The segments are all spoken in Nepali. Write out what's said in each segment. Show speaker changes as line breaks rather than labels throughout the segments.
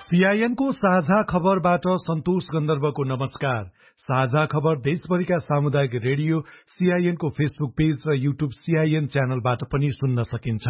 सीआईएन को साझा खबरबाट सन्तोष गन्धर्वको नमस्कार। साझा खबर देशभरिका सामुदायिक रेडियो सीआईएन को फेसबुक पेज र युट्युब सीआईएन च्यानलबाट पनि सुन्न सकिन्छ।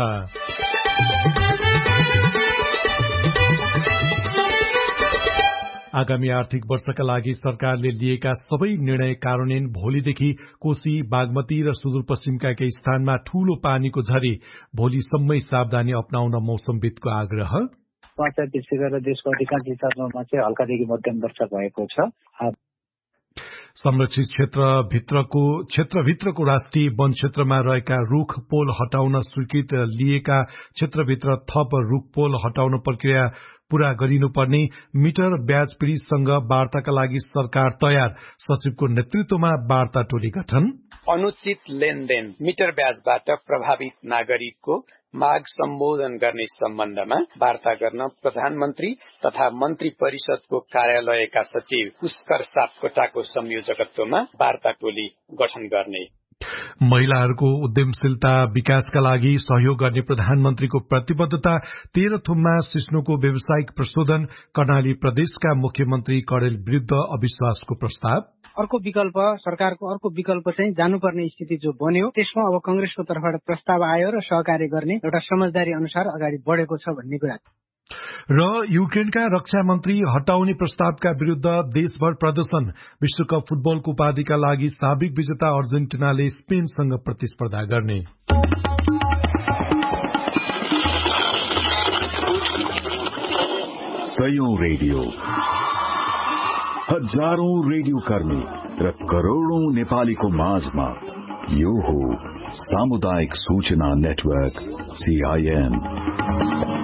आगामी आर्थिक वर्षका लागि सरकारले लिएका सबै निर्णय कार्यान्वयन भोलिदेखि कोशी, बागमती र सुदूरपश्चिमका केही स्थानमा ठूलो पानीको झरी भोलिसम्मै सावधानी अपनाउन मौसमविदको आग्रह।
विशेष गरेर देशको अधिकांश हिस्सामा चाहिँ हल्कादेखि मध्यम वर्षा भएको छ।
संरक्षित क्षेत्रभित्रको राष्ट्रिय वन क्षेत्रमा रहेका रूख पोल हटाउन स्वीकृत लिएका क्षेत्रभित्र थप रूख पोल हटाउन प्रक्रिया पूरा गरिनुपर्ने मिटर ब्याज पीड़ितसँग वार्ताका लागि सरकार तयार, सचिवको नेतृत्वमा वार्ता टोली गठन।
अनुचित लेनदेन मिटर ब्याजबाट प्रभावित नागरिकको माग सम्बोधन गर्ने सम्बन्धमा वार्ता गर्न प्रधानमन्त्री तथा मन्त्री परिषदको कार्यालयका सचिव पुष्कर सापकोटाको संयोजकत्वमा वार्ता टोली गठन गर्ने।
महिलाहरूको उद्यमशीलता विकासका लागि सहयोग गर्ने प्रधानमन्त्रीको प्रतिबद्धता। तेह्रथुममा सिस्नोको व्यावसायिक प्रशोधन, कर्णाली प्रदेशका मुख्यमन्त्री कडेल विरुद्ध अविश्वासको प्रस्ताव।
अर्को विकल्प, सरकारको अर्को विकल्प चाहिँ जानुपर्ने स्थिति जो बन्यो, त्यसमा अब कांग्रेसको तर्फबाट प्रस्ताव आयो र सहकार्य गर्ने एउटा समझदारी अनुसार अगाडि बढेको छ भन्ने कुरा।
र युक्रेनका रक्षा मन्त्री हटाउने प्रस्तावका विरुद्ध देशभर प्रदर्शन। विश्वकप फुटबलको उपाधिका लागि साबिक विजेता अर्जेन्टिनाले स्पेनसँग प्रतिस्पर्धा गर्ने।
सयौं रेडियो, हजारौं रेडियो कर्मी र करोड़ौं नेपालीको माझमा यो हो सामुदायिक सूचना नेटवर्क सीआईएन।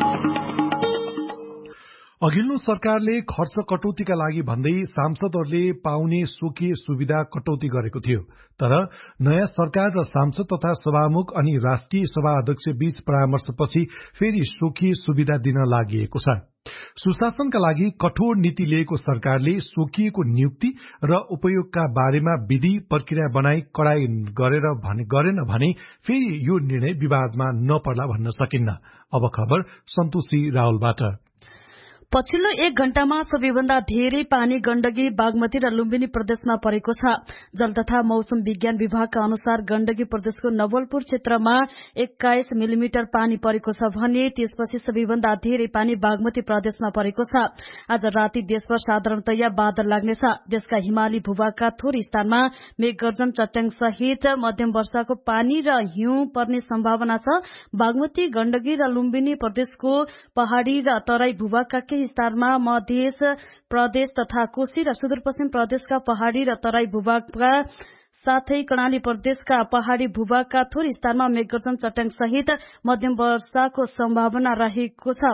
अघिल्लो सरकारले खर्च कटौतीका लागि भन्दै सांसदहरूले पाउने स्वकीय सुविधा कटौती गरेको थियो, तर नयाँ सरकार र सांसद तथा सभामुख अनि राष्ट्रिय सभा अध्यक्ष बीच परामर्शपछि फेरि स्वकीय सुविधा दिन लागिएको छ। सुशासनका लागि कठोर नीति लिएको सरकारले स्वकीयको नियुक्ति र उपयोगका बारेमा विधि प्रक्रिया बनाई कडाई गरेन भने फेरि यो निर्णय विवादमा नपर्ला भन्न सकिन्न। अब खबर सन्तोषी राहुलबाट।
पछिल्लो 1 घण्टामा सबैभन्दा धेरै पानी गण्डकी, बागमती र लुम्बिनी प्रदेशमा परेको छ। जल तथा मौसम विज्ञान विभागका अनुसार गण्डकी प्रदेशको नवलपुर क्षेत्रमा 21 मिलिमिटर पानी परेको छ भने त्यसपछि सबैभन्दा धेरै पानी बागमती प्रदेशमा परेको छ। आज राति देशभर साधारणतया बादल लाग्नेछ। देशका हिमाली भूभागका थोरै स्थानमा मेघगर्जन, चट्याङ सहित मध्यम वर्षाको पानी र हिउँ पर्ने सम्भावना छ। बागमती, गण्डकी र लुम्बिनी प्रदेशको पहाड़ी र तराई भूभागका केही स्थानमा मध्य प्रदेश तथा कोशी र सुदूरपश्चिम प्रदेशका पहाड़ी र तराई भूभागका साथै कर्णाली प्रदेशका पहाड़ी भूभागका थोरै स्थानमा मेघगर्जन, चट्याङ सहित मध्यम वर्षाको सम्भावना रहेको छ।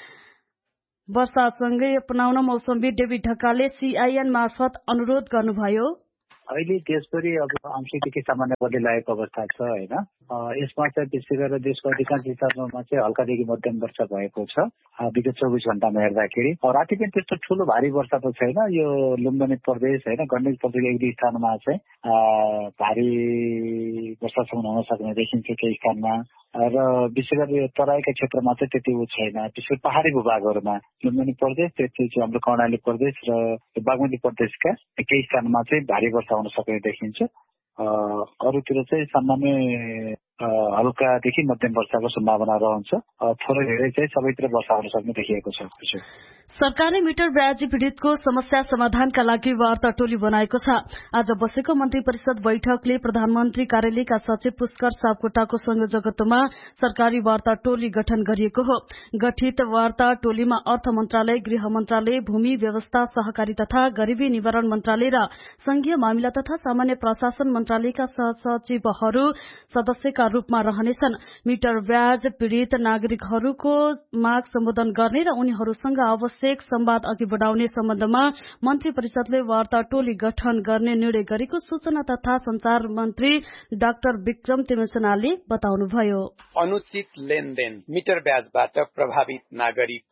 वर्षासँगै अपनाउन मौसमविद डेभिड ढकालले सीआईएन मार्फत अनुरोध गर्नुभयो।
अहिले देशभरि अब आंशिक सामान्य बढ्दै लागेको अवस्था छ हैन। यसमा चाहिँ विशेष गरेर देशको अधिकांश हिस्सामा चाहिँ हल्कादेखि मध्यम वर्षा भएको छ विगत 24 घण्टामा हेर्दाखेरि। राति पनि त्यस्तो ठूलो भारी वर्षा त छैन। यो लुम्बिनी प्रदेश हैन, गण्डकी प्रदेशको एक दुई स्थानमा चाहिँ भारी वर्षासम्म हुन सक्ने देखिन्छ केही स्थानमा। र विशेष गरी तराईका क्षेत्रमा चाहिँ त्यति छैन। विशेष पहाड़ी भूभागहरूमा लुम्बिनी प्रदेश, त्यसपछि हाम्रो कर्णाली प्रदेश र बागमती प्रदेशका केही स्थानमा चाहिँ भारी वर्षा हुन सक्ने देखिन्छ। अरूतिर चाहिँ सामान्य हल्कादेखि मध्यम वर्षाको सम्भावना रहन्छ। थोरै धेरै चाहिँ सबैतिर वर्षा हुन सक्ने देखिएको छ।
सरकारले मिटर ब्याज पीड़ितको समस्या समाधानका लागि वार्ता टोली बनाएको छ। आज बसेको मन्त्री परिषद बैठकले प्रधानमन्त्री कार्यालयका सचिव पुष्कर सापकोटाको संयोजकत्वमा सरकारी वार्ता टोली गठन गरिएको हो। गठित वार्ता टोलीमा अर्थ मन्त्रालय, गृह मन्त्रालय, भूमि व्यवस्था, सहकारी तथा गरीबी निवारण मन्त्रालय र संघीय मामिला तथा सामान्य प्रशासन मन्त्रालयका सहसचिवहरू सदस्यका रूपमा रहनेछन्। मिटर ब्याज पीड़ित नागरिकहरूको माग सम्बोधन गर्ने र उनीहरूसँग आवश्यक संवाद अघि बढ़ाउने सम्बन्धमा मन्त्री परिषदले वार्ता टोली गठन गर्ने निर्णय गरेको सूचना तथा संचार मन्त्री डाक्टर विक्रम तिमसेनाले बताउनुभयो।
अनुचित लेनदेन मिटर ब्याजबाट प्रभावित नागरिकको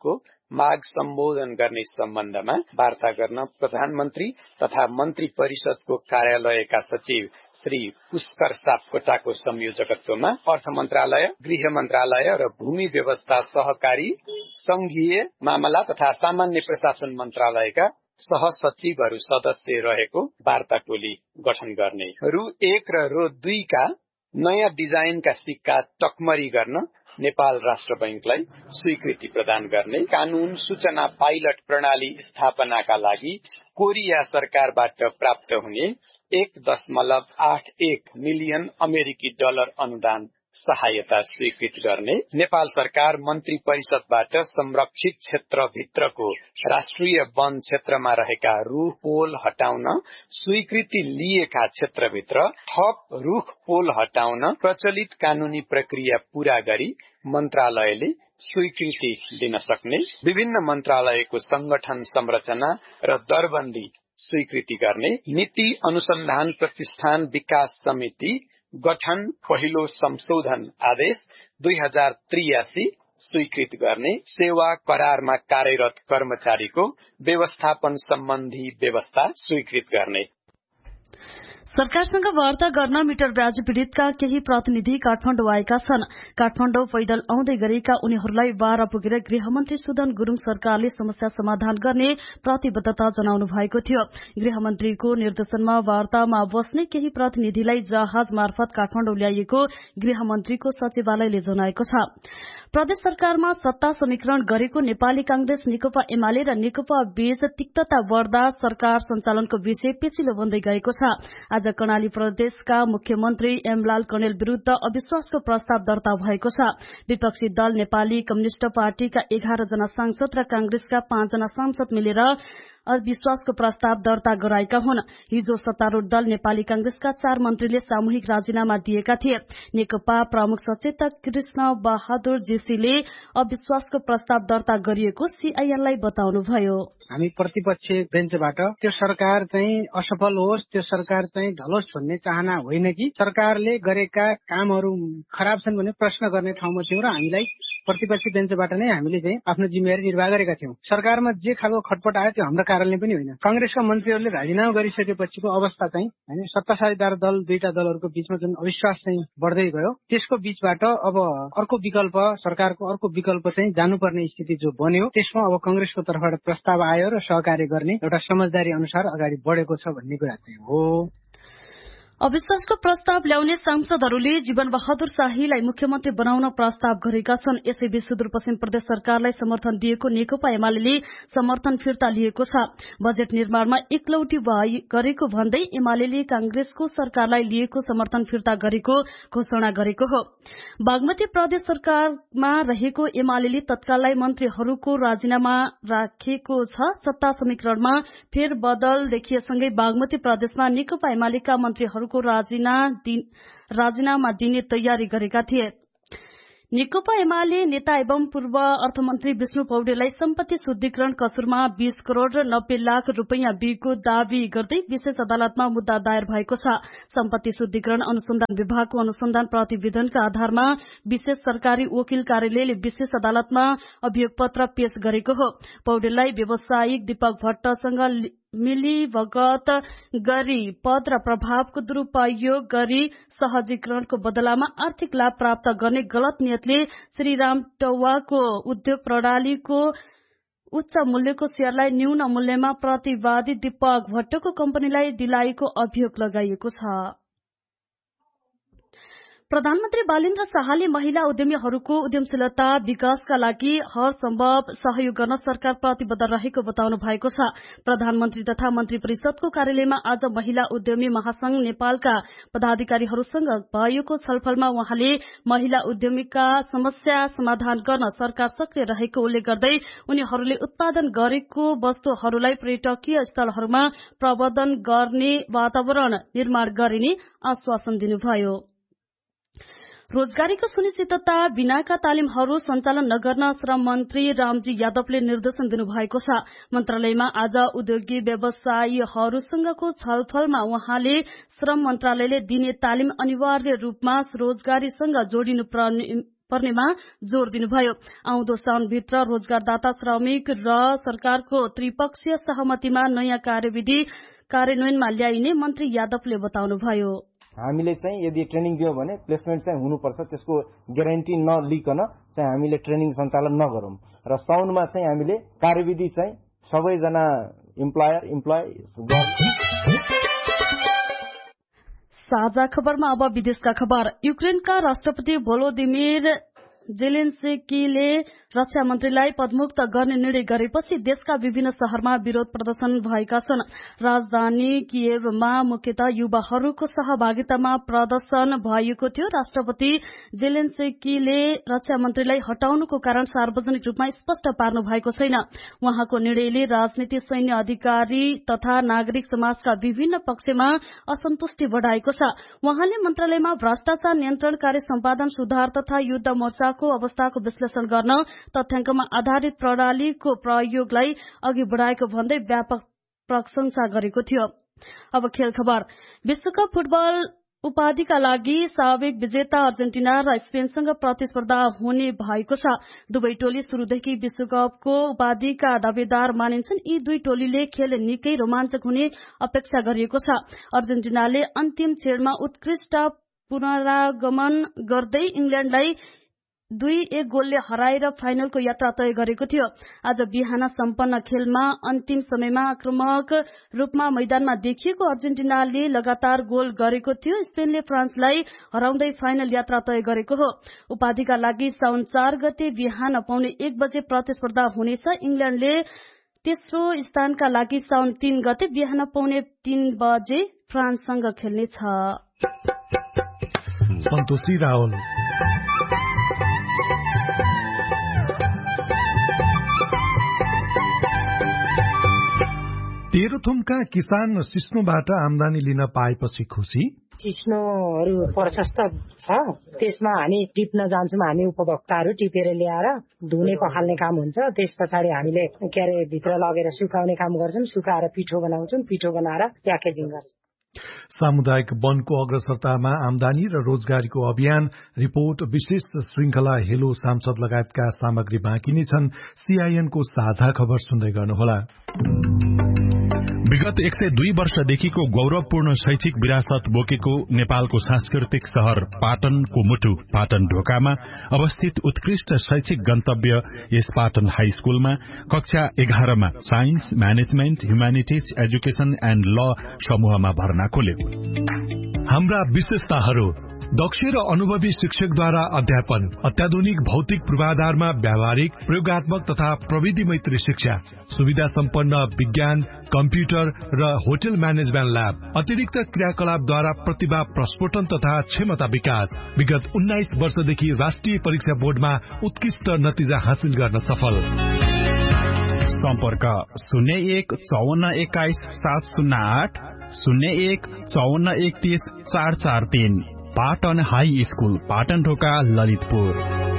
माग सम्बोधन गर्ने सम्बन्धमा वार्ता गर्न प्रधानमन्त्री तथा मन्त्री परिषदको कार्यालयका सचिव श्री पुष्कर सापकोटाको संयोजकत्वमा अर्थ मन्त्रालय, गृह मन्त्रालय र भूमि व्यवस्था, सहकारी, संघीय मामला तथा सामान्य प्रशासन मन्त्रालयका सहसचिवहरू सदस्य रहेको वार्ता टोली गठन गर्ने, रु 1 र रु 2 का नयाँ डिजाइनका सिक्का टकमरी गर्न नेपाल राष्ट्र बैंकलाई स्वीकृति प्रदान गर्ने, कानून सूचना पाइलट प्रणाली स्थापनाका लागि कोरिया सरकारबाट प्राप्त हुने 1.81 मिलियन अमेरिकी डलर अनुदान सहायता स्वीकृत गर्ने, नेपाल सरकार मन्त्री परिषदबाट संरक्षित क्षेत्रभित्रको राष्ट्रिय वन क्षेत्रमा रहेका रूख पोल हटाउन स्वीकृति लिएका क्षेत्रभित्र थप रूख पोल हटाउन प्रचलित कानूनी प्रक्रिया पूरा गरी मन्त्रालयले स्वीकृति दिन सक्ने, विभिन्न मन्त्रालयको संगठन संरचना र दरबन्दी स्वीकृति गर्ने, नीति अनुसन्धान प्रतिष्ठान विकास समिति गठन पहिलो संशोधन आदेश 2083 स्वीकृत गर्ने, सेवा करारमा कार्यरत कर्मचारीको व्यवस्थापन सम्बन्धी व्यवस्था स्वीकृत गर्ने।
सरकारसँग वार्ता गर्न मिटर ब्याज पीड़ितका केही प्रतिनिधि काठमाडौँ आएका छन्। काठमाडौँ पैदल आउँदै गरेका उनीहरूलाई बाह्र पुगेर गृहमन्त्री सुदन गुरूङ सरकारले समस्या समाधान गर्ने प्रतिबद्धता जनाउनु भएको थियो। गृहमन्त्रीको निर्देशनमा वार्तामा बस्ने केही प्रतिनिधिलाई जहाज मार्फत काठमाडौँ ल्याइएको गृहमन्त्रीको सचिवालयले जनाएको छ। प्रदेश सरकारमा सत्ता समीकरण गरेको नेपाली कांग्रेस, नेकपा एमाले र नेकपा बीच तिक्तता बढ्दा सरकार सञ्चालनको विषय पेचिलो बन्दै गएको छ। आज कर्णाली प्रदेशका मुख्यमन्त्री एमलाल कणेल विरूद्ध अविश्वासको प्रस्ताव दर्ता भएको छ। विपक्षी दल नेपाली कम्युनिष्ट पार्टीका 11 जना सांसद र कांग्रेसका 5 जना सांसद मिलेर अविश्वासको प्रस्ताव दर्ता गराएका हुन्। हिजो सत्तारूढ़ दल नेपाली कांग्रेसका 4 मन्त्रीले सामूहिक राजीनामा दिएका थिए। नेकपा प्रमुख सचेतक कृष्ण बहादुर जेसीले अविश्वासको प्रस्ताव दर्ता गरिएको सीआईएनलाई बताउनुभयो।
हामी प्रतिपक्ष बेन्चबाट त्यो सरकार चाहिँ असफल होस्, त्यो सरकार चाहिँ ढलोस् भन्ने चाहना होइन कि सरकारले गरेका कामहरू खराब छन् भन्ने प्रश्न गर्ने ठाउँमा थियौं र हामीलाई प्रतिपक्षी बेन्चबाट नै हामीले चाहिँ आफ्नो जिम्मेवारी निर्वाह गरेका थियौं। सरकारमा जे खालको खटपट आयो त्यो हाम्रो कारणले पनि होइन। कांग्रेसका मन्त्रीहरूले राजीनामा गरिसकेपछिको अवस्था चाहिँ हैन सत्ताधारी दल दुईटा दलहरूको बीचमा जुन अविश्वास चाहिँ बढ्दै गयो, त्यसको बीचबाट अब अर्को विकल्प, सरकारको अर्को विकल्प चाहिँ जानुपर्ने स्थिति जो बन्यो, त्यसमा अब कांग्रेसको तर्फबाट प्रस्ताव आयो र सहकार्य गर्ने एउटा समझदारी अनुसार अगाडि बढेको छ भन्ने कुरा चाहिँ हो।
अविश्वासको प्रस्ताव ल्याउने सांसदहरूले जीवन बहादुर शाहीलाई मुख्यमन्त्री बनाउन प्रस्ताव गरेका छन्। यसैबीच सुदूरपश्चिम प्रदेश सरकारलाई समर्थन दिएको नेकपा एमाले समर्थन फिर्ता लिएको छ। बजेट निर्माणमा एकलौटी गरेको भन्दै एमाले कांग्रेसको सरकारलाई लिएको समर्थन फिर्ता गरेको घोषणा गरेको हो। बागमती प्रदेश सरकारमा रहेको एमाले तत्काललाई मन्त्रीहरूको राजीनामा राखेको छ। सत्ता समीकरणमा फेरबदल देखिएसँगै बागमती प्रदेशमा नेकपा एमालेका मन्त्रीहरू राजीनामा दिने तयारी गरेका थिए। नेकपा एमाले नेता एवं पूर्व अर्थमन्त्री विष्णु पौडेललाई सम्पत्ति शुद्धिकरण कसुरमा 20 करोड़ र 90 लाख रुपैयाँ दिएको दावी गर्दै विशेष अदालतमा मुद्दा दायर भएको छ। सम्पत्ति शुद्धिकरण अनुसन्धान विभागको अनुसन्धान प्रतिवेदनका आधारमा विशेष सरकारी वकिल कार्यालयले विशेष अदालतमा अभियोग पत्र पेश गरेको हो। पौडेललाई व्यवसायिक दीपक भट्टसँग मिलीभगत गरी पद र प्रभावको दुरूपयोग गरी सहजीकरणको बदलामा आर्थिक लाभ प्राप्त गर्ने गलत नियतले श्रीराम टौवाको उद्योग प्रणालीको उच्च मूल्यको शेयरलाई न्यून मूल्यमा प्रतिवादी दीपक भट्टको कम्पनीलाई दिलाएको अभियोग लगाइएको छ। प्रधानमन्त्री बालेन्द्र शाहले महिला उद्यमीहरूको उद्यमशीलता विकासका लागि हर सम्भव सहयोग गर्न सरकार प्रतिबद्ध रहेको बताउनु भएको छ। प्रधानमन्त्री तथा मन्त्री परिषदको कार्यालयमा आज महिला उद्यमी महासंघ नेपालका पदाधिकारीहरूसँग भएको छलफलमा उहाँले महिला उद्यमीका समस्या समाधान गर्न सरकार सक्रिय रहेको उल्लेख गर्दै उनीहरूले उत्पादन गरेको वस्तुहरूलाई पर्यटकीय स्थलहरूमा प्रवर्धन गर्ने वातावरण निर्माण गरिने आश्वासन दिनुभयो। रोजगारीको सुनिश्चितता बिनाका तालिमहरू सञ्चालन नगर्न श्रम मन्त्री रामजी यादवले निर्देशन दिनुभएको छ। मन्त्रालयमा आज उद्योगी व्यवसायीहरूसँगको छलफलमा उहाँले श्रम मन्त्रालयले दिने तालिम अनिवार्य रूपमा रोजगारीसँग जोडिनु पर्नेमा जोड़ दिनुभयो। आउँदो साउनभित्र रोजगारदाता, श्रमिक र सरकारको त्रिपक्षीय सहमतिमा नयाँ कार्यविधि कार्यान्वयनमा ल्याइने मन्त्री यादवले बताउनुभयो।
हामीले चाहिँ यदि ट्रेनिङ दियौं भने प्लेसमेन्ट चाहिँ हुनुपर्छ, त्यसको ग्यारेन्टी नलिकन चाहिँ हामीले ट्रेनिङ सञ्चालन नगरौं र साउनमा चाहिँ हामीले कार्यविधि चाहिँ सबैजना इम्प्लोयर
साझा खबरमा अब विदेशका खबर। युक्रेनका राष्ट्रपति भोलोदिमिर जेलेन्स्कीले रक्षा मन्त्रीलाई पदमुक्त गर्ने निर्णय गरेपछि देशका विभिन्न शहरमा विरोध प्रदर्शन भएका छन्। राजधानी कियेभमा मुख्यतः युवाहरूको सहभागितामा प्रदर्शन भएको थियो। राष्ट्रपति जेलेन्स्कीले रक्षा मन्त्रीलाई हटाउनुको कारण सार्वजनिक रूपमा स्पष्ट पार्नु भएको छैन। उहाँको निर्णयले राजनीति, सैन्य अधिकारी तथा नागरिक समाजका विभिन्न पक्षमा असन्तुष्टि बढाएको छ। उहाँले मन्त्रालयमा भ्रष्टाचार नियन्त्रण, कार्य सम्पादन, सुधार तथा युद्ध मोर्चाको अवस्थाको विश्लेषण गर्न तथ्याङ्कमा आधारित प्रणालीको प्रयोगलाई अघि बढ़ाएको भन्दै व्यापक प्रशंसा गरेको थियो। अब खेल खबर। विश्वकप फुटबल उपाधिका लागि साबिक विजेता अर्जेन्टिना र स्पेनसँग प्रतिस्पर्धा हुने भएको छ। दुवै टोली शुरूदेखि विश्वकपको उपाधिका दावेदार मानिन्छन्। यी दुई टोलीले खेल निकै रोमाञ्चक हुने अपेक्षा गरिएको छ। अर्जेन्टिनाले अन्तिम क्षणमा उत्कृष्ट पुनरागमन गर्दै इङ्ल्याण्डलाई 2-1 गोलले हराएर फाइनलको यात्रा तय गरेको थियो। आज बिहान सम्पन्न खेलमा अन्तिम समयमा आक्रामक रूपमा मैदानमा देखिएको अर्जेन्टिनाले लगातार गोल गरेको थियो। स्पेनले फ्रान्सलाई हराउँदै फाइनल यात्रा तय गरेको हो। उपाधिका लागि साउन 4 गते बिहान 1:15 बजे प्रतिस्पर्धा हुनेछ। इङ्ल्याण्डले तेस्रो स्थानका लागि साउन 3 गते बिहान 2:15 बजे फ्रान्ससँग खेल्नेछ।
सन्तोषी रावल। तेह्रथुमका किसान सिस्नोबाट आमदानी लिन पाएपछि खुसी।
सिस्नोहरू प्रशस्त छ, त्यसमा हामी टिप्न जान्छौँ। हामी उपभोक्ताहरू टिपेर ल्याएर धुने पखाल्ने काम हुन्छ। त्यस पछाडि हामीले भित्र लगेर सुकाउने काम गर्छौँ। सुकाएर पिठो बनाउँछौँ। पिठो बनाएर प्याकेजिङ गर्छौँ।
सामुदायिक वनको अग्रसरतामा आमदानी र रोजगारीको अभियान रिपोर्ट विशेष श्रृंखला हेलो सांसद लगायतका सामग्री बाँकी नै छन्। सीआईएनको साझा खबर सुन्दै गर्नुहोला।
विगत 102 वर्षदेखिको गौरवपूर्ण शैक्षिक विरासत बोकेको नेपालको सांस्कृतिक शहर पाटनको मुटु पाटन ढोकामा अवस्थित उत्कृष्ट शैक्षिक गन्तव्य यस पाटन हाई स्कूलमा कक्षा 11 मा science, management, humanities, education and ल समूहमा भर्ना खोल्यो।
हाम्रा विशेषताहरू: दक्ष र अनुभवी शिक्षकद्वारा अध्यापन, अत्याधुनिक भौतिक पूर्वाधारमा व्यावहारिक, प्रयोगात्मक तथा प्रविधि मैत्री शिक्षा, सुविधा सम्पन्न विज्ञान, कम्प्युटर र होटल म्यानेजमेन्ट ल्याब, अतिरिक्त क्रियाकलापद्वारा प्रतिभा प्रस्फोटन तथा क्षमता विकास। विगत 19 वर्षदेखि राष्ट्रिय परीक्षा बोर्डमा उत्कृष्ट नतिजा हासिल गर्न सफल।
सम्पर्क 01 54 21 708 01 54 31 443। पाटन हाई स्कूल, पाटन ढोका, ललितपुर।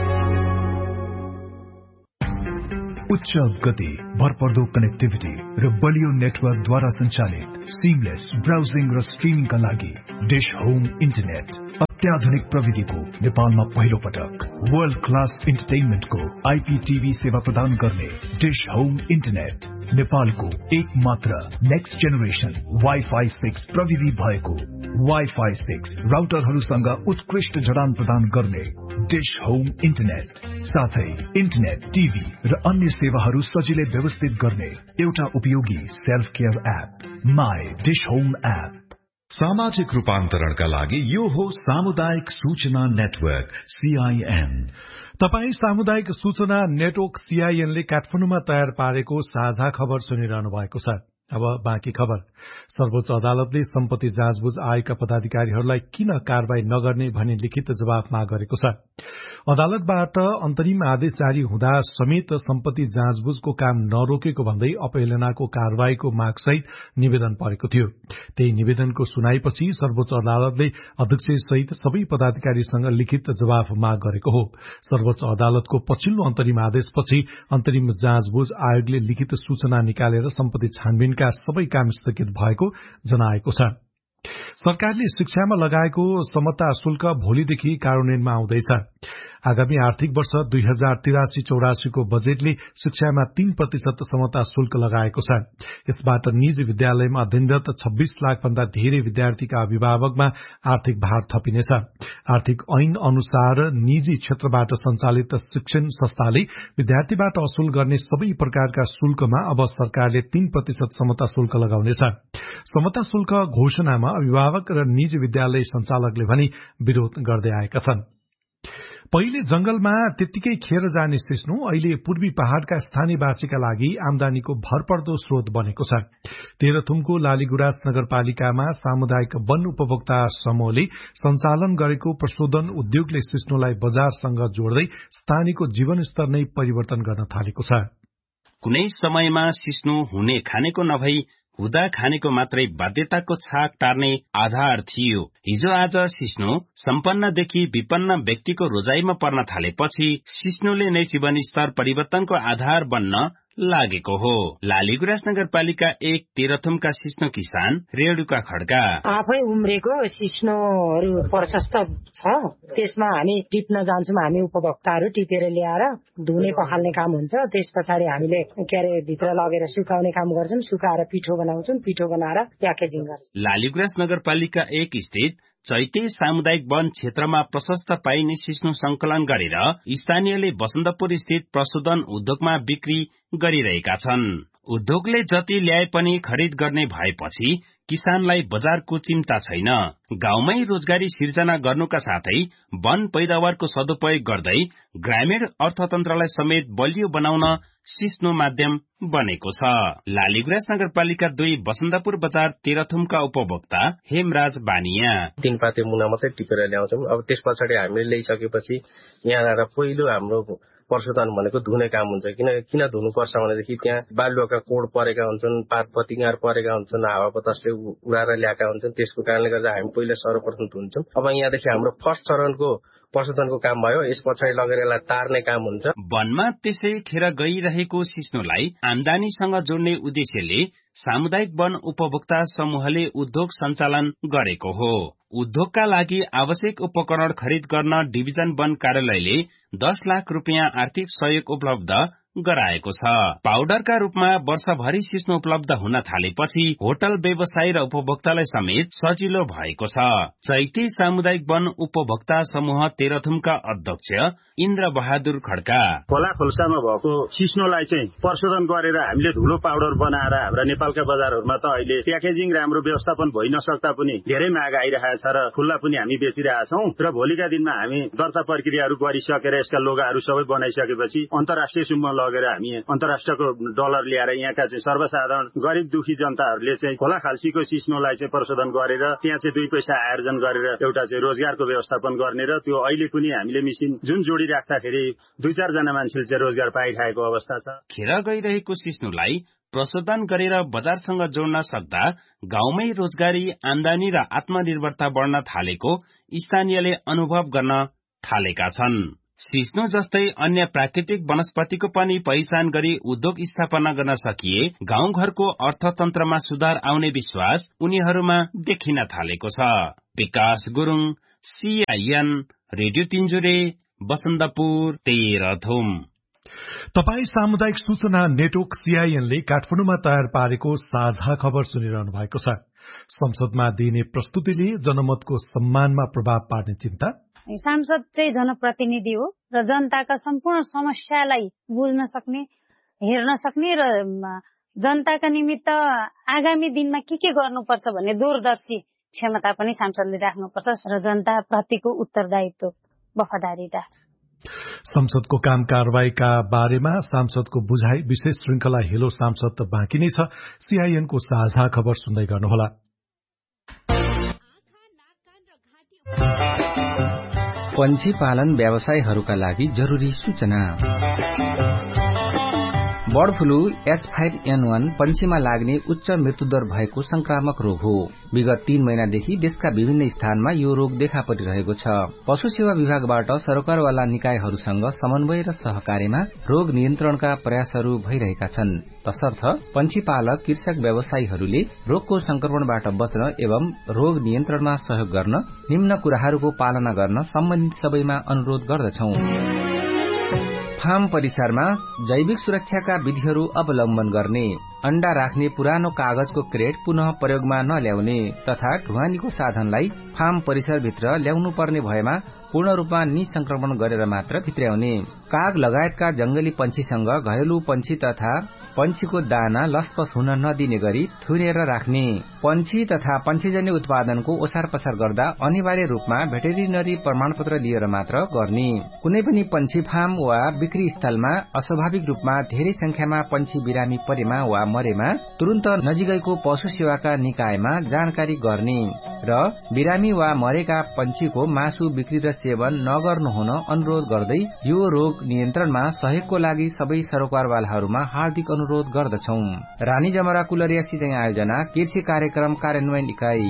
उच्च गति, भरपर्दो कनेक्टिभिटी र बलियो नेटवर्कद्वारा सञ्चालित सिमलेस ब्राउजिङ र स्ट्रिमिङका लागि डिश होम इन्टरनेट। अत्याधुनिक प्रविधिको नेपालमा पहिलो पटक वर्ल्ड क्लास इन्टरटेनमेन्टको आइपीटीभी सेवा प्रदान गर्ने डिश होम इन्टरनेट। नेपालको एक मात्र नेक्स्ट जेनेरेसन वाइफाई 6 प्रविधि भएको वाइफाई 6 राउटरहरूसँग उत्कृष्ट जडान प्रदान गर्ने डिश होम इन्टरनेट। साथै इन्टरनेट, टिभी र अन्य सेवाहरू सजिलै व्यवस्थित गर्ने एउटा उपयोगी self care app, my dish home app. सामाजिक रूपान्तरणका लागि यो हो सामुदायिक सूचना नेटवर्क सीआईएन।
तपाई सामुदायिक सूचना नेटवर्क सीआईएनले काठमाडौँमा तयार पारेको साझा खबर सुनिरहनु भएको छ। अब बाँकी खबर। सर्वोच्च अदालतले सम्पत्ति जाँचबुझ आयोगका पदाधिकारीहरूलाई किन कारवाही नगर्ने भनी लिखित जवाफ माग गरेको छ। अदालतबाट अन्तरिम आदेश जारी हुँदा समेत सम्पत्ति जाँचबुझको काम नरोकेको भन्दै अपहेलनाको कारवाहीको मागसहित निवेदन परेको थियो। त्यही निवेदनको सुनाइपछि सर्वोच्च अदालतले अध्यक्ष सहित सबै पदाधिकारीसँग लिखित जवाफ माग गरेको हो। सर्वोच्च अदालतको पछिल्लो अन्तरिम आदेशपछि अन्तरिम जाँचबुझ आयोगले लिखित सूचना निकालेर सम्पत्ति छानबिनका सबै काम स्थगित भएको जनाएको छ। सरकारले शिक्षामा लगाएको समता शुल्क भोलिदेखि कार्यान्वयनमा आउँदैछ। आगामी आर्थिक वर्ष 2083-84 को बजेटले शिक्षामा 3% समता शुल्क लगाएको छ। यसबाट निजी विद्यालयमा अध्ययनरत 26 लाख भन्दा धेरै विद्यार्थीका अभिभावकमा आर्थिक भार थपिनेछ। आर्थिक ऐन अनुसार निजी क्षेत्रबाट सञ्चालित शिक्षण संस्थाले विद्यार्थीबाट असुल गर्ने सबै प्रकारका शुल्कमा अब सरकारले 3% समता शुल्क लगाउनेछ। समता शुल्क घोषणामा अभिभावक र निजी विद्यालय सञ्चालकले भने विरोध गर्दै आएका छन्। पहिले जंगलमा त्यत्तिकै खेर जाने सिस्नु अहिले पूर्वी पहाड़का स्थानीयवासीका लागि आमदानीको भरपर्दो स्रोत बनेको छ। तेह्रथुमको लालीगुराँस नगरपालिकामा सामुदायिक वन उपभोक्ता समूहले सञ्चालन गरेको प्रशोधन उद्योगले सिस्नुलाई बजारसँग जोड्दै स्थानीयको जीवनस्तर नै परिवर्तन गर्न थालेको छ।
कुनै समयमा सिस्नु हुने खानेको नभई हुँदा खानेको मात्रै बाध्यताको छाक टार्ने आधार थियो। हिजो आज सिस्नु सम्पन्नदेखि विपन्न व्यक्तिको रोजाइमा पर्न थालेपछि सिस्नुले नै जीवन स्तर परिवर्तनको आधार बन्न लागेको हो। लालीगुराँस नगरपालिका 1 तेह्रथुमका सिस्नु किसान रेणुका खड्का
आफै उम्रेको सिस्नुहरू प्रशस्त छ। त्यसमा हामी टिप्न जान्छौँ। हामी उपभोक्ताहरू टिपेर ल्याएर धुने पखाल्ने काम हुन्छ। त्यस पछाडि हामीले भित्र लगेर सुकाउने काम गर्छौँ। सुकाएर पिठो बनाउँछौँ। पिठो बनाएर प्याकेजिङ गर्छौँ।
लालीगुराँस नगरपालिका 1 स्थित चैते सामुदायिक वन क्षेत्रमा प्रशस्त पाइने सिस्नु संकलन गरेर स्थानीयले बसन्तपुर स्थित प्रशोधन उद्योगमा बिक्री गरिरहेका छन्। उद्योगले जति ल्याए पनि खरिद गर्ने भएपछि किसानलाई बजारको चिन्ता छैन। गाउँमै रोजगारी सिर्जना गर्नुका साथै वन पैदावारको सदुपयोग गर्दै ग्रामीण अर्थतन्त्रलाई समेत बलियो बनाउन सिस्नु माध्यम बनेको छ। लालीगुराँस नगरपालिका 2 बसन्तपुर बजार तेह्रथुमका उपभोक्ता हेमराज बानिया
3 पाते मुना मात्रै टिपेर ल्याउँछौँ। अब त्यस पछाडि हामीले ल्याइसकेपछि यहाँ आएर पहिलो हाम्रो प्रशोधन भनेको धुने काम हुन्छ। किन धुनुपर्छ भनेदेखि त्यहाँ बालुवाका कोड परेका हुन्छन्, पात पतिङ्गार परेका हुन्छन्, हावा बतासले उडाएर ल्याएका हुन्छन्। त्यसको कारणले गर्दा हामी पहिला सर्वप्रथम धुन्छौँ। अब यहाँदेखि हाम्रो फर्स्ट चरणको प्रशोधनको काम भयो। यस पछाडि लगेर यसलाई तार्ने काम हुन्छ।
वनमा त्यसै खेर गइरहेको सिस्नुलाई आमदानीसँग जोड्ने उद्देश्यले सामुदायिक वन उपभोक्ता समूहले उद्योग सञ्चालन गरेको हो। उद्योगका लागि आवश्यक उपकरण खरिद गर्न डिभिजन वन कार्यालयले 10 लाख रुपियाँ आर्थिक सहयोग उपलब्ध गराएको छ। पाउडरका रूपमा वर्षभरि सिस्नु उपलब्ध हुन थालेपछि होटल व्यवसायी र उपभोक्तालाई समेत सजिलो भएको छ। चैते सामुदायिक वन उपभोक्ता समूह तेह्रथुमका अध्यक्ष इन्द्र बहादुर खड्का
खोला खोल्सामा भएको सिस्नुलाई चाहिँ प्रशोधन गरेर हामीले धुलो पाउडर बनाएर हाम्रा नेपालका बजारहरूमा त अहिले प्याकेजिङ राम्रो व्यवस्थापन भइ नसक्दा पनि धेरै माग आइरहेको छ र खुल्ला पनि हामी बेचिरहेका छौँ। र भोलिका दिनमा हामी दर्ता प्रक्रियाहरू गरिसकेर यसका लोगाहरू सबै बनाइसकेपछि अन्तर्राष्ट्रिय सुममा लगेर हामी अन्तर्राष्ट्रियको डलर ल्याएर यहाँका चाहिँ सर्वसाधारण गरिब दुखी जनताहरूले चाहिँ खोला खाल्सीको सिस्नुलाई चाहिँ प्रशोधन गरेर त्यहाँ चाहिँ 2 पैसा आर्जन गरेर एउटा चाहिँ रोजगारको व्यवस्थापन गर्ने र त्यो अहिले पनि हामीले मेसिन जुन जोडी राख्दाखेरि 2-4 जना मान्छेले चाहिँ रोजगार पाइरहेको अवस्था छ।
खेर गइरहेको सिस्नुलाई प्रशोधन गरेर बजारसँग जोड्न सक्दा गाउँमै रोजगारी, आमदानी र आत्मनिर्भरता बढ्न थालेको स्थानीयले अनुभव गर्न थालेका छन्। सिस्नु जस्तै अन्य प्राकृतिक वनस्पतिको पनि पहिचान गरी उद्योग स्थापना गर्न सकिए गाउँघरको अर्थतन्त्रमा सुधार आउने विश्वास उनीहरूमा देखिन थालेको छ। विकास गुरुङ, CIN, रेडियो तिनजुरे, बसन्तपुर, तेह्रथुम।
तपाई सामुदायिक सूचना नेटवर्क CIN ले काठमाडौँमा तयार पारेको साझा खबर सुनिरहनु भएको छ। संसदमा दिइने प्रस्तुतिले जनमतको सम्मानमा प्रभाव पार्ने चिन्ता।
सांसद चाहिँ जनप्रतिनिधि हो र जनताका सम्पूर्ण समस्यालाई बुझ्न सक्ने, हेर्न सक्ने र जनताका निमित्त आगामी दिनमा के गर्नुपर्छ भन्ने दूरदर्शी क्षमता पनि सांसदले राख्नुपर्छ र जनता प्रतिको उत्तरदायित्व, वफादारीता।
संसदको काम कारवाहीका बारेमा सांसदको बुझाइ विशेष श्रृंखला हेलो सांसद बाँकी नै छ। CIN को साझा खबर सुन्दै गर्नुहोला।
पन्छी पालन व्यवसायीहरूका लागि जरुरी सूचना। बर्ड फ्लू H5N1 पंक्षीमा लाग्ने उच्च मृत्युदर भएको संक्रामक रोग हो। विगत 3 महिनादेखि देशका विभिन्न स्थानमा यो रोग देखा परिरहेको छ। पशु सेवा विभागबाट सरकारवाला निकायहरूसँग समन्वय र सहकार्यमा रोग नियन्त्रणका प्रयासहरू भइरहेका छन्। तसर्थ पंक्षी पालक कृषक व्यवसायीहरूले रोगको संक्रमणबाट बच्न एवं रोग नियन्त्रणमा सहयोग गर्न निम्न कुराहरूको पालना गर्न सम्बन्धित सबैमा अनुरोध गर्दछौं। फार्म परिसरमा जैविक सुरक्षाका विधिहरू अवलम्बन गर्ने, अण्डा राख्ने पुरानो कागजको क्रेट पुनः प्रयोगमा नल्याउने तथा ढुवानीको साधनलाई फार्म परिसरभित्र ल्याउनु पर्ने भएमा पूर्ण रूपमा निसंक्रमण गरेर मात्र भित्र्याउने, काग लगायतका जंगली पंक्षीसँग घरेलु पंक्षी तथा पंक्षीको दाना लसपस हुन नदिने गरी थुनेर राख्ने, पंक्षी तथा पंक्षीजन्य उत्पादनको ओसार पसार गर्दा अनिवार्य रूपमा भेटेरिनरी प्रमाणपत्र लिएर मात्र गर्ने, कुनै पनि पंक्षी फार्म वा बिक्री स्थलमा अस्वाभाविक रूपमा धेरै संख्यामा पंक्षी बिरामी परेमा वा मरेमा तुरन्त नजिकैको पशु सेवाका निकायमा जानकारी गर्ने र बिरामी वा मरेका पंक्षीको मासु बिक्री र सेवन नगर्नु हुन अनुरोध गर्दै यो रोग नियन्त्रणमा सहयोगको लागि सबै सरोकारवालाहरूमा हार्दिक अनुरोध गर्दछौं। रानी जमरा कुलरिया सिंचाई आयोजना कृषि कार्यक्रम कार्यान्वयन इकाई।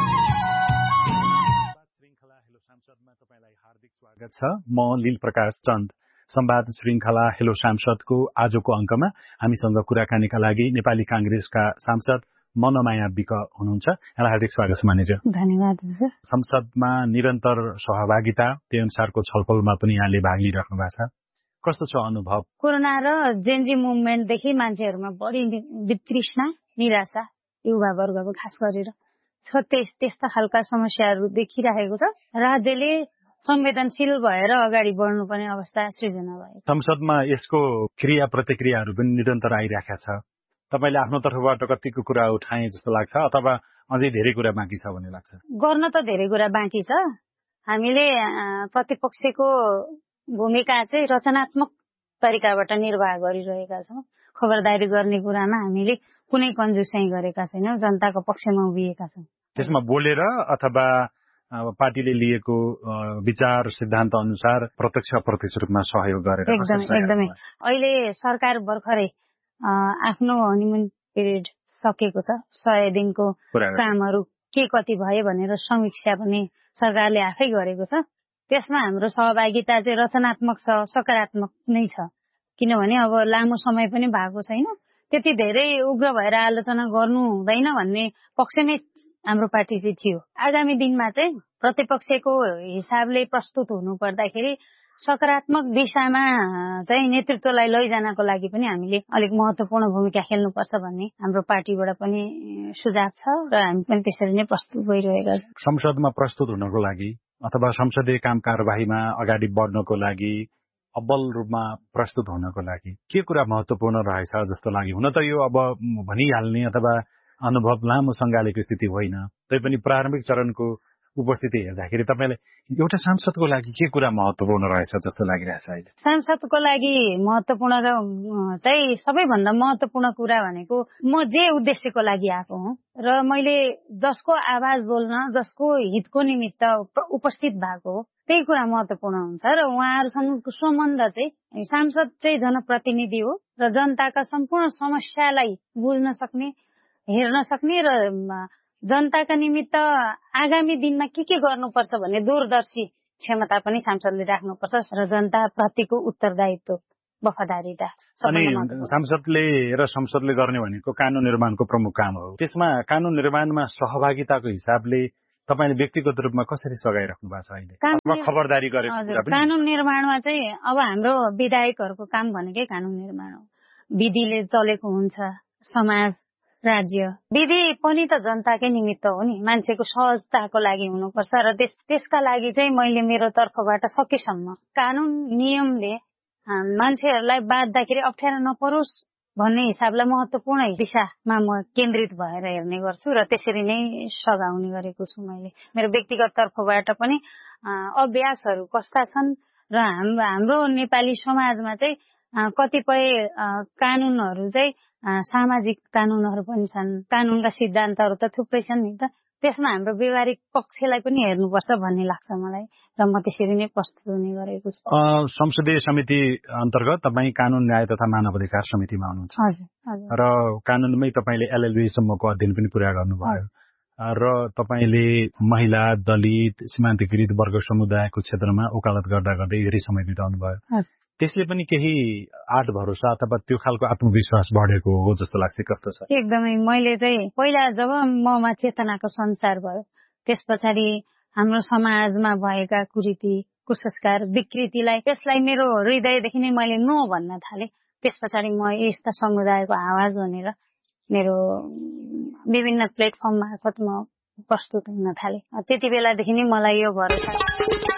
स्वागत छ। म लील प्रकाश चन्द। संवाद श्रृंखला हेलो सांसदको आजको अंकमा हामीसँग कुराकानीका लागि नेपाली कांग्रेसका सांसद मनमाया विक हुनुहुन्छ। यहाँलाई हार्दिक स्वागत छ मानिज्यू।
धन्यवाद।
संसदमा निरन्तर सहभागिता, त्यही अनुसारको छलफलमा पनि यहाँले भाग लिइराख्नु भएको छ। कस्तो छ अनुभव?
कोरोना र जेनजी मुभमेन्टदेखि मान्छेहरूमा बढी वितृष्णा, निराशा, युवा वर्गको खास गरेर त्यस्ता खालका समस्याहरू देखिरहेको छ। राज्यले संवेदनशील भएर अगाडि बढ्नुपर्ने अवस्था सृजना भयो।
संसदमा यसको क्रिया प्रतिक्रियाहरू पनि निरन्तर आइरहेका छ। तपाईले आफ्नो तर्फबाट कतिको कुरा उठाए जस्तो लाग्छ अथवा अझै धेरै कुरा बाँकी छ भन्ने लाग्छ?
गर्न त धेरै कुरा बाँकी छ। हामीले प्रतिपक्षको भूमिका चाहिँ रचनात्मक तरिकाबाट निर्वाह गरिरहेका छौँ। खबरदारी गर्ने कुरामा हामीले कुनै कन्जुसाइ गरेका छैनौँ, जनताको पक्षमा उभिएका छौँ।
त्यसमा बोलेर अथवा पार्टीले लिएको विचार सिद्धान्त अनुसार प्रत्यक्ष अप्रत्यक्ष रूपमा सहयोग गरेर
एकदमै अहिले सरकार भर्खरै आफ्नो हनीमुन पिरियड सकेको छ। 100 दिनको कामहरू के कति भयो भनेर समीक्षा पनि सरकारले आफै गरेको छ। त्यसमा हाम्रो सहभागिता चाहिँ रचनात्मक छ, सकारात्मक नै छ। किनभने अब लामो समय पनि भएको छैन, त्यति धेरै उग्र भएर आलोचना गर्नु हुँदैन भन्ने पक्षमै हाम्रो पार्टी चाहिँ थियो। आगामी दिनमा चाहिँ प्रतिपक्षको हिसाबले प्रस्तुत हुनु पर्दाखेरि सकारात्मक दिशामा चाहिँ नेतृत्वलाई लैजानको लागि पनि हामीले अलिक महत्वपूर्ण भूमिका खेल्नुपर्छ भन्ने हाम्रो पार्टीबाट पनि सुझाव छ र हामी पनि त्यसरी नै प्रस्तुत भइरहेका छौँ।
संसदमा प्रस्तुत हुनको लागि अथवा संसदीय काम कारबाहीमा अगाडि बढ्नको लागि अब्बल रूपमा प्रस्तुत हुनको लागि के कुरा महत्वपूर्ण रहेछ जस्तो लाग्यो? हुन त यो अब भनिहाल्ने अथवा अनुभव लामो सँगालेको स्थिति होइन, तैपनि प्रारम्भिक चरणको उपस्थिति हेर्दाखेरि तपाईलाई एउटा सांसदको लागि के कुरा महत्वपूर्ण रहेछ जस्तो लागिरहेछ अहिले?
सांसदको लागि महत्वपूर्ण चाहिँ सबैभन्दा महत्वपूर्ण कुरा भनेको म जे उद्देश्यको लागि आएको हुँ र मैले जसको आवाज बोल्न, जसको हितको निमित्त उपस्थित भएको हो, त्यही कुरा महत्वपूर्ण हुन्छ र उहाँहरूसँगको सम्बन्ध चाहिँ सांसद चाहिँ जनप्रतिनिधि हो र जनताका सम्पूर्ण समस्यालाई बुझ्न सक्ने, हेर्न सक्ने र जनताका निमित्त आगामी दिनमा के गर्नुपर्छ भन्ने दूरदर्शी क्षमता पनि सांसदले राख्नुपर्छ र जनता प्रतिको उत्तरदायित्व, वफादारीता।
अनि सांसदले र संसदले गर्ने भनेको कानून निर्माणको प्रमुख काम हो। त्यसमा कानून निर्माणमा सहभागिताको हिसाबले तपाईले व्यक्तिगत रूपमा कसरी सघाइराख्नु भएको छ अहिले? खबरदारी गरेको कुरा पनि
कानून निर्माणमा चाहिँ अब हाम्रो विधायकहरूको काम भनेकै कानून निर्माण हो। विधिले चलेको हुन्छ, समाज, राज्य। विधि पनि त जनताकै निमित्त हो नि, मान्छेको सहजताको लागि हुनुपर्छ र त्यसका लागि चाहिँ मैले मेरो तर्फबाट सकेसम्म कानून नियमले मान्छेहरूलाई बाँध्दाखेरि अप्ठ्यारो नपरोस् भन्ने हिसाबलाई महत्वपूर्ण दिशामा म केन्द्रित भएर हेर्ने गर्छु र त्यसरी नै सघाउने गरेको छु। मैले मेरो व्यक्तिगत तर्फबाट पनि अभ्यासहरू कस्ता छन् र हाम्रो नेपाली समाजमा चाहिँ कतिपय कानूनहरू चाहिँ सामाजिक कानूनहरू पनि छन्, कानूनका सिद्धान्तहरू त थुप्रै छन् नि त, त्यसमा हाम्रो व्यवहारिक पक्षलाई पनि हेर्नुपर्छ भन्ने लाग्छ मलाई र म त्यसरी नै प्रस्तुत हुने गरेको छु।
संसदीय समिति अन्तर्गत तपाईँ कानून न्याय तथा मानव अधिकार समितिमा हुनुहुन्छ र कानूनमै तपाईँले LLB सम्मको अध्ययन पनि पूरा गर्नुभयो र तपाईँले महिला, दलित, सीमान्तकृत वर्ग समुदायको क्षेत्रमा वकालत गर्दा गर्दै धेरै समय बिताउनु भयो। त्यसले पनि केही आँट भरोसा अथवा त्यो खालको आत्मविश्वास बढेको हो जस्तो लाग्छ, कस्तो छ?
एकदमै। मैले चाहिँ पहिला जब ममा चेतनाको संसार भयो त्यस पछाडि हाम्रो समाजमा भएका कुरीति, कुसंस्कार, विकृतिलाई त्यसलाई मेरो हृदयदेखि नै मैले नो भन्न थालेँ। त्यस पछाडि म यस्ता समुदायको आवाज बनेर मेरो विभिन्न प्लेटफर्म मार्फत म प्रस्तुत हुन थालेँ। त्यति बेलादेखि नै मलाई यो भरोसा